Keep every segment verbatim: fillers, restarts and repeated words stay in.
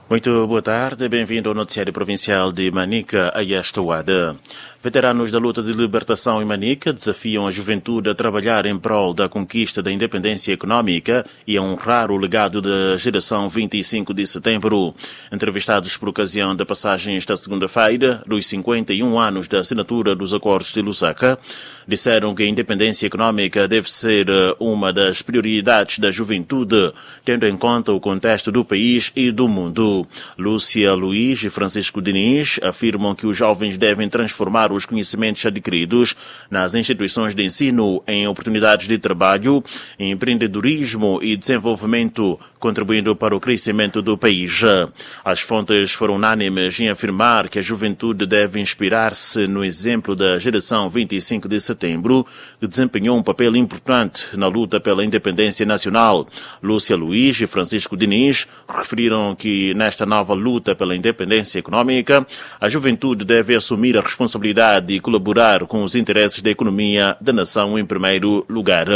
Muito boa tarde, bem-vindo ao Noticiário Provincial de Manica, a esta hora. Veteranos da luta de libertação em Manica desafiam a juventude a trabalhar em prol da conquista da independência econômica e a honrar o legado da geração vinte e cinco de setembro. Entrevistados por ocasião da passagem esta segunda-feira dos cinquenta e um anos da assinatura dos Acordos de Lusaka, disseram que a independência econômica deve ser uma das prioridades da juventude, tendo em conta o contexto do país e do mundo. Lúcia Luiz e Francisco Diniz afirmam que os jovens devem transformar os conhecimentos adquiridos nas instituições de ensino em oportunidades de trabalho, empreendedorismo e desenvolvimento, contribuindo para o crescimento do país. As fontes foram unânimes em afirmar que a juventude deve inspirar-se no exemplo da geração vinte e cinco de setembro, que desempenhou um papel importante na luta pela independência nacional. Lúcia Luiz e Francisco Diniz referiram que nesta nova luta pela independência econômica, a juventude deve assumir a responsabilidade e colaborar com os interesses da economia da nação em primeiro lugar.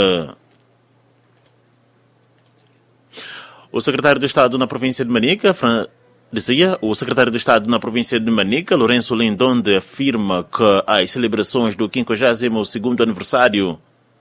O secretário de Estado na província de Manica, Fran... dizia, o secretário de Estado na província de Manica, Lourenço Lindonde, afirma que as celebrações do quinquagésimo segundo aniversário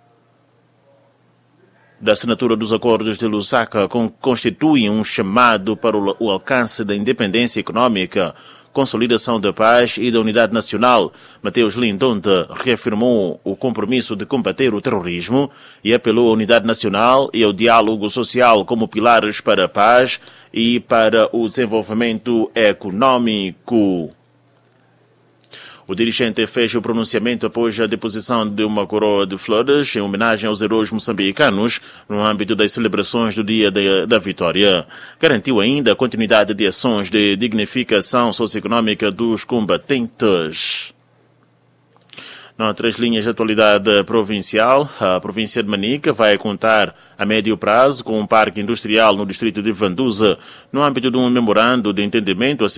da assinatura dos Acordos de Lusaka constituem um chamado para o alcance da independência econômica, consolidação da paz e da unidade nacional. Mateus Lindonde reafirmou o compromisso de combater o terrorismo e apelou à unidade nacional e ao diálogo social como pilares para a paz e para o desenvolvimento econômico. O dirigente fez o pronunciamento após a deposição de uma coroa de flores em homenagem aos heróis moçambicanos no âmbito das celebrações do Dia da, da Vitória. Garantiu ainda a continuidade de ações de dignificação socioeconômica dos combatentes. Noutras linhas de atualidade provincial, a província de Manica vai contar a médio prazo com um parque industrial no distrito de Vanduza, no âmbito de um memorando de entendimento